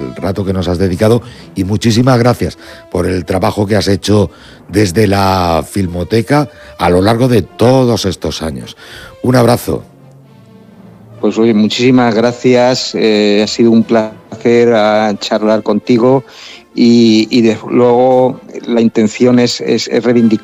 el rato que nos has dedicado y muchísimas gracias por el trabajo que has hecho desde la Filmoteca a lo largo de todos estos años. Un abrazo. Pues oye, muchísimas gracias, ha sido un placer charlar contigo y luego la intención es reivindicar